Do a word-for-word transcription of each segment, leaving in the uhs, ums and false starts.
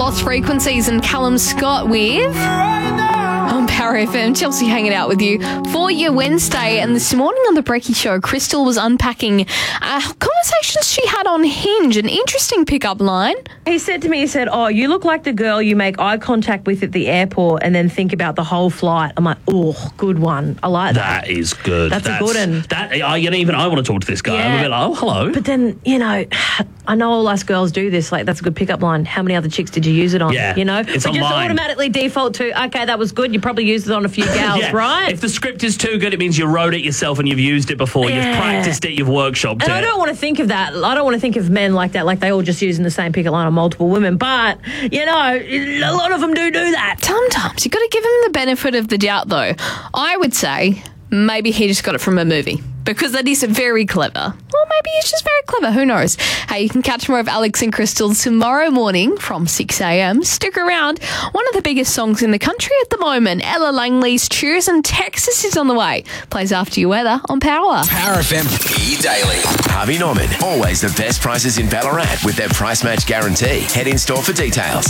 Lost Frequencies and Callum Scott with... on Power F M, Chelsea hanging out with you for your Wednesday. And this morning on the Brekkie Show, Crystal was unpacking uh, conversations she had on Hinge. An interesting pickup line. He said to me, he said, oh, you look like the girl you make eye contact with at the airport and then think about the whole flight. I'm like, oh, good one. I like that. That is good. That's, That's a good one. That, I, you know, even I want to talk to this guy. Yeah. I'm a bit like, oh, hello. But then, you know, I know all us girls do this. Like, that's a good pickup line. How many other chicks did you use it on? Yeah, you know? it's we just online. automatically default to, okay, that was good. You probably used it on a few gals, yeah. right? If the script is too good, it means you wrote it yourself and you've used it before. Yeah. You've practiced it, you've workshopped and it. I don't want to think of that. I don't want to think of men like that, like they all just using the same pickup line on multiple women. But, you know, a lot of them do do that. Sometimes you've got to give him the benefit of the doubt, though. I would say maybe he just got it from a movie, because that is very clever. Or maybe he's just very clever. Who knows? Hey, you can catch more of Alex and Crystal tomorrow morning from six a.m. Stick around. One of the biggest songs in the country at the moment, Ella Langley's Cheers and Texas is on the way. Plays after your weather on Power. Power F M E-Daily. Harvey Norman. Always the best prices in Ballarat with their price match guarantee. Head in store for details.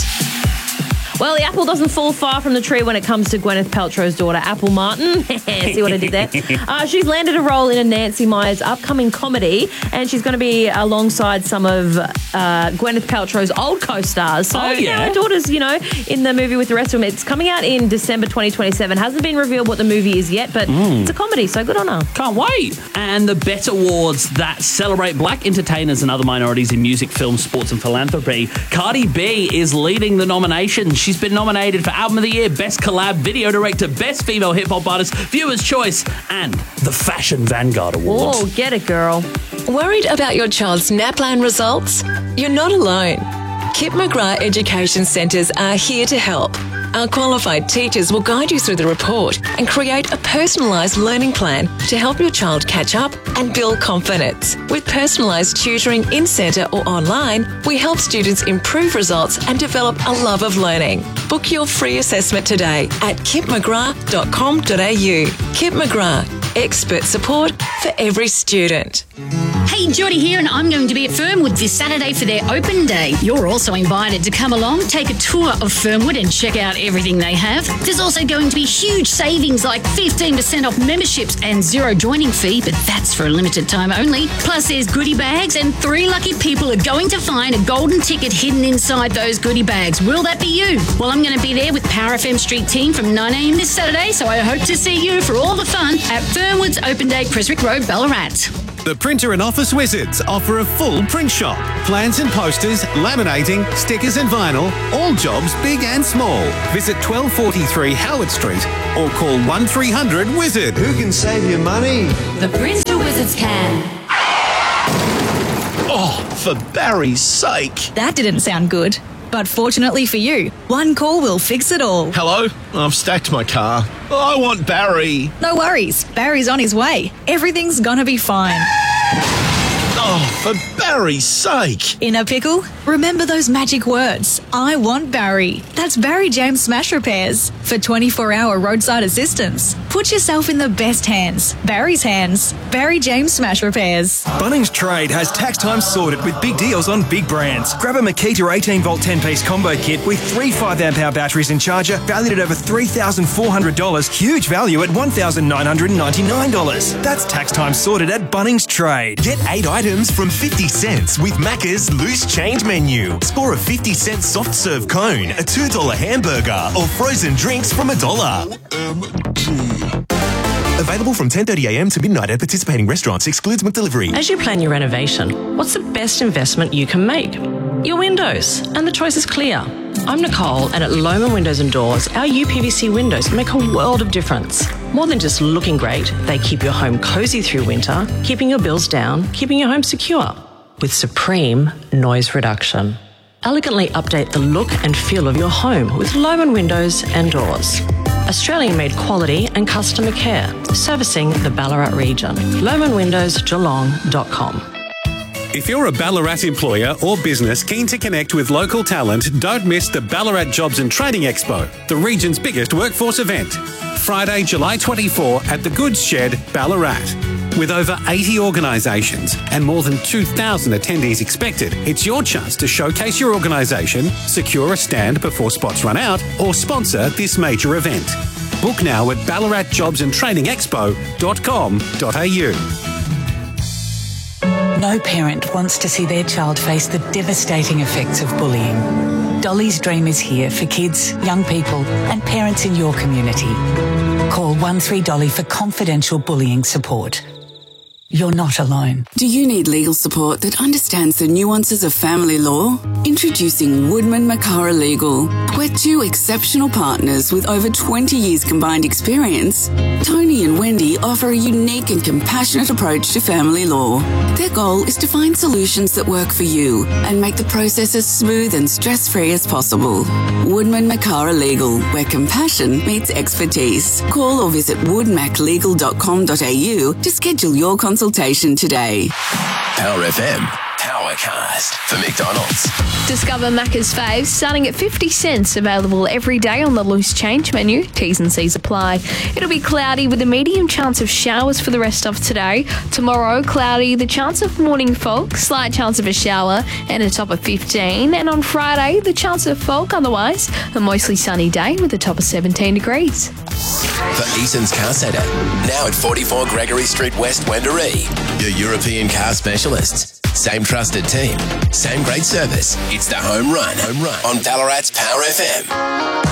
Well, the apple doesn't fall far from the tree when it comes to Gwyneth Paltrow's daughter, Apple Martin. See what I did there? Uh, she's landed a role in a Nancy Meyers upcoming comedy, and she's going to be alongside some of uh, Gwyneth Paltrow's old co-stars. So, oh, yeah. her daughter's, you know, in the movie with the rest of them. It's coming out in December twenty twenty-seven. Hasn't been revealed what the movie is yet, but mm. it's a comedy, so good on her. Can't wait. And the BET Awards that celebrate black entertainers and other minorities in music, film, sports and philanthropy. Cardi B is leading the nominations. She's been nominated for Album of the Year, Best Collab, Video Director, Best Female Hip Hop Artist, Viewer's Choice, and the Fashion Vanguard Awards. Oh, get it, girl. Worried about your child's NAPLAN results? You're not alone. Kip McGrath Education Centres are here to help. Our qualified teachers will guide you through the report and create a personalised learning plan to help your child catch up and build confidence. With personalised tutoring in-centre or online, we help students improve results and develop a love of learning. Book your free assessment today at kip mcgrath dot com dot a u. Kip McGrath, expert support for every student. Hey, Jodie here, and I'm going to be at Fernwood this Saturday for their open day. You're also invited to come along, take a tour of Fernwood and check out everything they have. There's also going to be huge savings like fifteen percent off memberships and zero joining fee, but that's for a limited time only. Plus there's goodie bags, and three lucky people are going to find a golden ticket hidden inside those goodie bags. Will that be you? Well, I'm going to be there with Power F M Street Team from nine a.m. this Saturday, so I hope to see you for all the fun at Fernwood's Open Day, Creswick Road, Ballarat. The Printer and Office Wizards offer a full print shop. Plans and posters, laminating, stickers and vinyl, all jobs big and small. Visit twelve forty-three Howard Street or call one three hundred wizard. Who can save you money? The Printer Wizards can. Oh, for Barry's sake. That didn't sound good. But fortunately for you, one call will fix it all. Hello? I've stacked my car. I want Barry. No worries. Barry's on his way. Everything's gonna be fine. Oh, for Barry's sake. In a pickle? Remember those magic words. I want Barry. That's Barry James Smash Repairs. For twenty-four hour roadside assistance. Put yourself in the best hands. Barry's hands. Barry James Smash Repairs. Bunnings Trade has tax time sorted with big deals on big brands. Grab a Makita eighteen volt ten piece combo kit with three five amp hour batteries and charger valued at over three thousand four hundred dollars. Huge value at one thousand nine hundred ninety-nine dollars. That's tax time sorted at Bunnings Trade. Get eight items from fifty cents with Macca's Loose Change menu. Score a fifty cent soft serve cone, a two dollar hamburger, or frozen drinks from a dollar. Available from ten thirty a.m. to midnight at participating restaurants. Excludes McDelivery. As you plan your renovation, what's the best investment you can make? Your windows. And the choice is clear. I'm Nicole, and at Lohmann Windows and Doors, our U P V C windows make a world of difference. More than just looking great, they keep your home cosy through winter, keeping your bills down, keeping your home secure. With supreme noise reduction. Elegantly update the look and feel of your home with Lohmann Windows and Doors. Australian-made quality and customer care, servicing the Ballarat region. lohmann windows geelong dot com. If you're a Ballarat employer or business keen to connect with local talent, don't miss the Ballarat Jobs and Training Expo, the region's biggest workforce event. Friday, July twenty-fourth at the Goods Shed, Ballarat. With over eighty organisations and more than two thousand attendees expected, it's your chance to showcase your organisation, secure a stand before spots run out, or sponsor this major event. Book now at ballarat jobs and training expo dot com dot a u. No parent wants to see their child face the devastating effects of bullying. Dolly's Dream is here for kids, young people and parents in your community. Call one three Dolly for confidential bullying support. You're not alone. Do you need legal support that understands the nuances of family law? Introducing Woodman Makara Legal. We're two exceptional partners with over twenty years combined experience. Tony and Wendy offer a unique and compassionate approach to family law. Their goal is to find solutions that work for you and make the process as smooth and stress-free as possible. Woodman Makara Legal, where compassion meets expertise. Call or visit wood mac legal dot com dot a u to schedule your consultation. Consultation today. Power F M, Powercast for McDonald's. Discover Macca's faves starting at fifty cents, available every day on the loose change menu. T's and C's apply. It'll be cloudy with a medium chance of showers for the rest of today. Tomorrow, cloudy, the chance of morning fog, slight chance of a shower and a top of fifteen. And on Friday, the chance of fog, otherwise a mostly sunny day with a top of seventeen degrees. For Eason's Car Centre, now at forty-four Gregory Street West, Wendouree. Your European car specialists. Same trusted team, same great service. It's the home run, home run on Ballarat's Power F M.